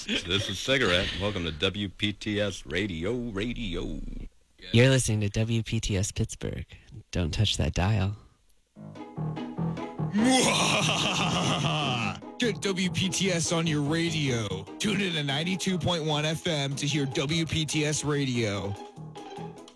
This is Cigarette. Welcome to WPTS Radio. You're listening to WPTS Pittsburgh. Don't touch that dial. Get WPTS on your radio. Tune in to 92.1 FM to hear WPTS Radio.